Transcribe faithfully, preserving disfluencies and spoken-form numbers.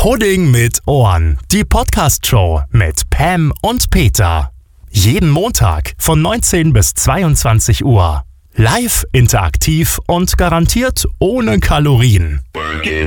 Pudding mit Ohren. Die Podcast-Show mit Pam und Peter. Jeden Montag von neunzehn bis zweiundzwanzig Uhr. Live, interaktiv und garantiert ohne Kalorien.